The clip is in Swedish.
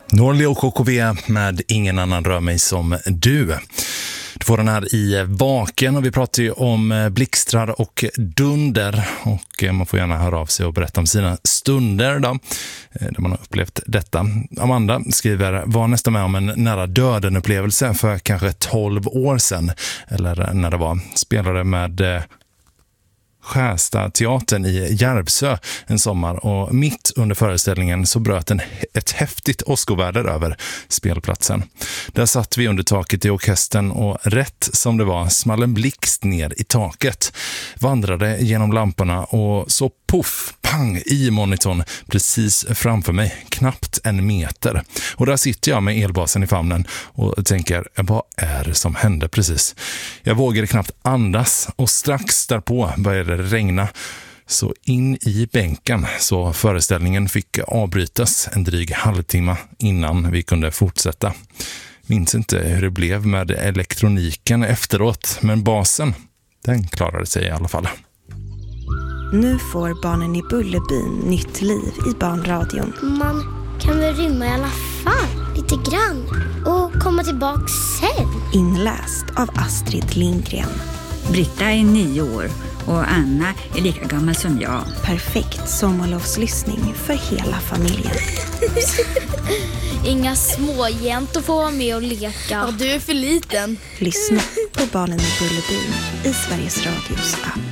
Norli och KKV med Ingen annan rör mig som du. Du får den här i Vaken och vi pratar ju om blixtrar och dunder och man får gärna höra av sig och berätta om sina stunder då, där man har upplevt detta. Amanda skriver, var nästan med om en nära döden upplevelse för kanske 12 år sedan, eller när det var, spelade med Skärsta teatern i Järvsö en sommar och mitt under föreställningen så bröt ett häftigt åskoväder över spelplatsen. Där satt vi under taket i orkestern och rätt som det var small en blixt ner i taket, vandrade genom lamporna och så puff, pang i monitorn precis framför mig, knappt en meter. Och där sitter jag med elbasen i famnen och tänker, vad är det som hände precis? Jag vågade knappt andas och strax därpå började det regna. Så in i bänken, så föreställningen fick avbrytas en dryg halvtimme innan vi kunde fortsätta. Minns inte hur det blev med elektroniken efteråt, men basen, den klarade sig i alla fall. Nu får barnen i Bullerbyn nytt liv i barnradion. Man kan väl rymma i alla fall, lite grann, och komma tillbaka sen. Inläst av Astrid Lindgren. Britta är 9 år och Anna är lika gammal som jag. Perfekt sommarlovslyssning för hela familjen. Inga småjäntor får vara med och leka. Ja, du är för liten. Lyssna på Barnen i Bullerbyn i Sveriges Radios app.